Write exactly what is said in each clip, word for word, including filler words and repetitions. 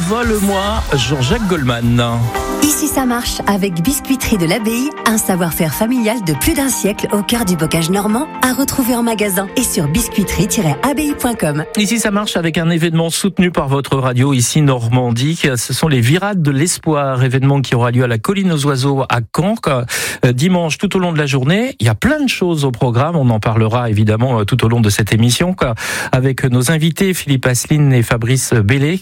Envole-moi, Jean-Jacques Goldman. Ici ça marche avec Biscuiterie de l'Abbaye, un savoir-faire familial de plus d'un siècle au cœur du bocage normand, à retrouver en magasin et sur biscuiterie tiret abbaye point com. Ici ça marche avec un événement soutenu par votre radio ici Normandie. Ce sont les Virades de l'Espoir, événement qui aura lieu à la Colline aux Oiseaux à Caen, dimanche tout au long de la journée. Il y a plein de choses au programme, on en parlera évidemment tout au long de cette émission avec nos invités Philippe Asseline et Fabrice Bellé.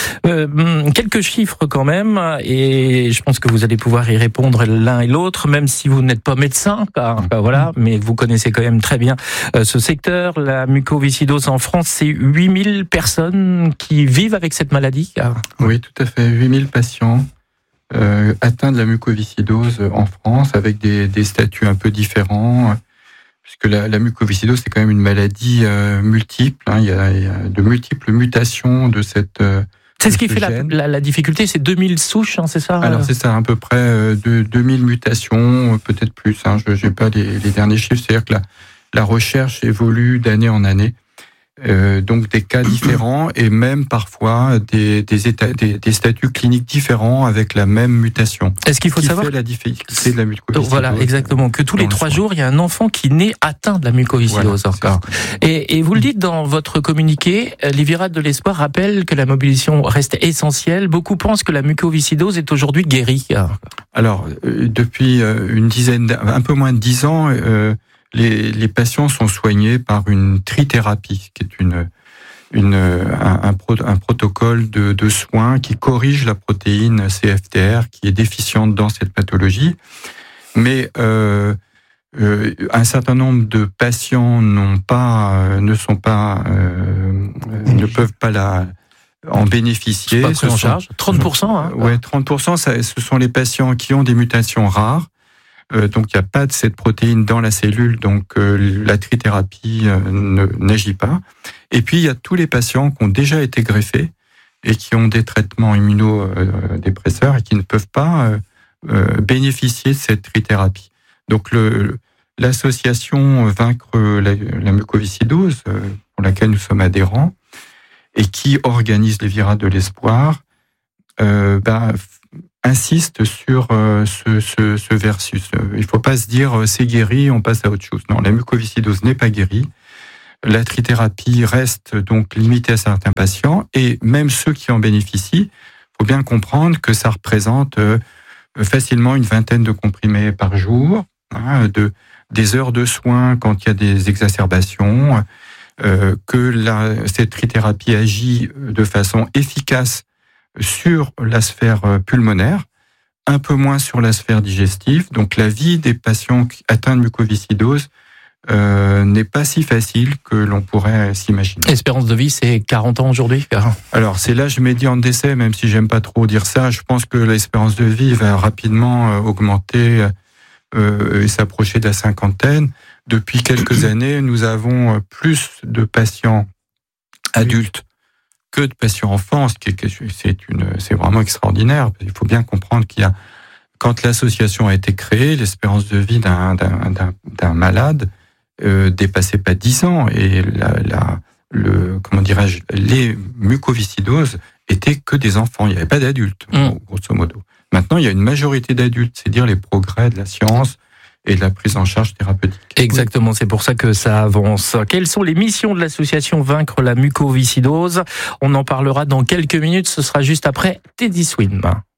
Euh, quelques chiffres quand même, et je pense que vous allez pouvoir y répondre l'un et l'autre, même si vous n'êtes pas médecin, car, car voilà, mais vous connaissez quand même très bien euh, ce secteur. La mucoviscidose en France, c'est huit mille personnes qui vivent avec cette maladie. Car... Oui, tout à fait, huit mille patients euh, atteints de la mucoviscidose en France, avec des, des statuts un peu différents, puisque la, la mucoviscidose, c'est quand même une maladie euh, multiple, hein, il, y a, il y a de multiples mutations de cette... Euh, C'est ce qui fait la, la, la difficulté, c'est deux mille souches, hein, c'est ça? Alors c'est ça, à peu près euh, de, deux mille mutations, peut-être plus, hein, je n'ai pas les, les derniers chiffres, c'est-à-dire que la, la recherche évolue d'année en année, euh, donc des cas différents et même parfois des, des, états, des, des statuts cliniques différents avec la même mutation. Est-ce qu'il faut qui savoir fait la difficulté de la mucoviscidose? Voilà, exactement, que tous les trois jours, il y a un enfant qui naît atteint de la mucoviscidose. Voilà, encore. Et, et vous le dites dans votre communiqué, les Virades de l'Espoir rappellent que la mobilisation reste essentielle. Beaucoup pensent que la mucoviscidose est aujourd'hui guérie. Alors, euh, depuis une dizaine, un peu moins de dix ans, euh, les, les patients sont soignés par une trithérapie, qui est une, une, un, un, pro, un protocole de, de soins qui corrige la protéine C F T R qui est déficiente dans cette pathologie. Mais euh, euh, un certain nombre de patients n'ont pas, euh, ne sont pas, euh, ne peuvent pas la en bénéficier. Pas pris en charge. trente pour cent. Hein, ouais, trente pour cent. Ça, ce sont les patients qui ont des mutations rares. Euh, donc il n'y a pas de cette protéine dans la cellule, donc euh, la trithérapie euh, ne, n'agit pas. Et puis il y a tous les patients qui ont déjà été greffés et qui ont des traitements immunodépresseurs et qui ne peuvent pas euh, euh, bénéficier de cette trithérapie. Donc le, l'association Vaincre la, la mucoviscidose, euh, pour laquelle nous sommes adhérents, et qui organise les Virades de l'Espoir, euh, ben, insiste sur euh, ce, ce, ce versus. Il ne faut pas se dire euh, c'est guéri, on passe à autre chose. Non, la mucoviscidose n'est pas guérie. La trithérapie reste donc limitée à certains patients, et même ceux qui en bénéficient, il faut bien comprendre que ça représente euh, facilement une vingtaine de comprimés par jour, hein, de, des heures de soins quand il y a des exacerbations, euh, que la, cette trithérapie agit de façon efficace sur la sphère pulmonaire, un peu moins sur la sphère digestive. Donc la vie des patients atteints de mucoviscidose euh, n'est pas si facile que l'on pourrait s'imaginer. L'espérance de vie, c'est quarante ans aujourd'hui. Alors c'est l'âge médian de décès, même si j'aime pas trop dire ça. Je pense que l'espérance de vie va rapidement augmenter euh, et s'approcher de la cinquantaine. Depuis quelques années, nous avons plus de patients adultes que de patients enfants, ce qui est, c'est, une, c'est vraiment extraordinaire. Il faut bien comprendre qu'il y a, quand l'association a été créée, l'espérance de vie d'un, d'un, d'un, d'un malade euh, dépassait pas dix ans, et la, la, le, comment dirais-je, les mucoviscidoses étaient que des enfants, il n'y avait pas d'adultes, mmh. grosso modo. Maintenant, il y a une majorité d'adultes, c'est dire les progrès de la science et de la prise en charge thérapeutique. Exactement, c'est pour ça que ça avance. Quelles sont les missions de l'association Vaincre la mucoviscidose? On en parlera dans quelques minutes, ce sera juste après Teddy Swims.